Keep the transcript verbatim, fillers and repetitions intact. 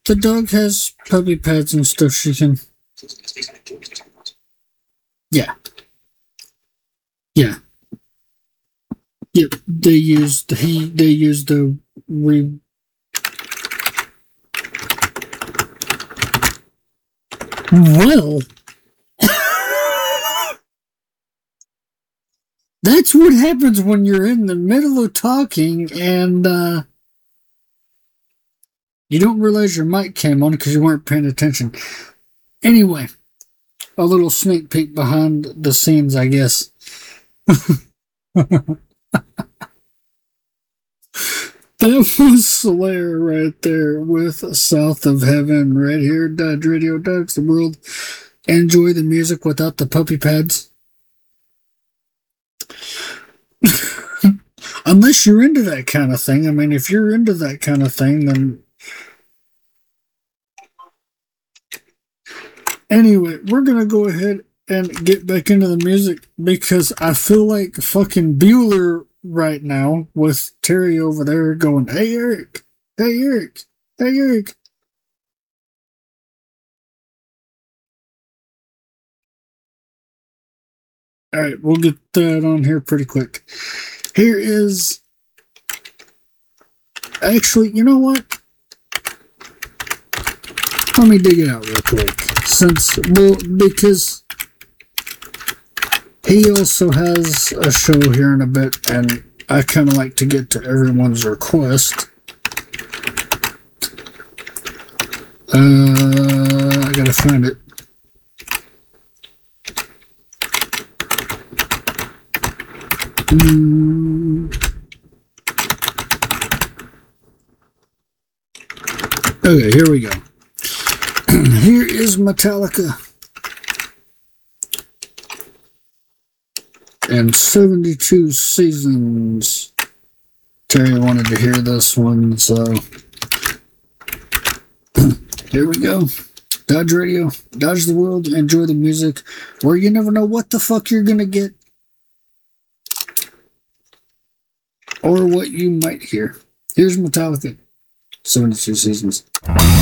the dog has puppy pads and stuff she can. Yeah. Yeah. Yep. They use the he. They use the re. Well, that's what happens when you're in the middle of talking and uh, you don't realize your mic came on because you weren't paying attention. Anyway, a little sneak peek behind the scenes, I guess. That was Slayer right there with South of Heaven right here. Dodge Radio, Dodge the World. Enjoy the music without the puppy pads. Unless you're into that kind of thing. I mean, if you're into that kind of thing, then... Anyway, we're going to go ahead and get back into the music because I feel like fucking Bueller right now with Terry over there going, hey, Eric, hey, Eric, hey, Eric. All right, we'll get that on here pretty quick. Here is, actually, you know what? Let me dig it out real quick. Since, well, because he also has a show here in a bit, and I kind of like to get to everyone's request. Uh, I gotta find it. Mm. Okay, here we go. Here is Metallica. And seventy-two Seasons. Terry wanted to hear this one, so here we go. Dodge Radio, Dodge the World, enjoy the music, where you never know what the fuck you're gonna get. Or what you might hear. Here's Metallica, seventy-two Seasons.